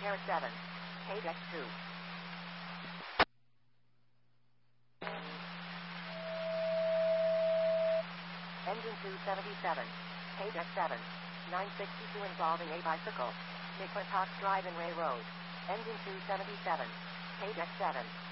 Pair 7. Page X2. Engine 277. Page X7. 962 involving a bicycle. McClintock Drive and Ray Road. Engine 277. Page X7.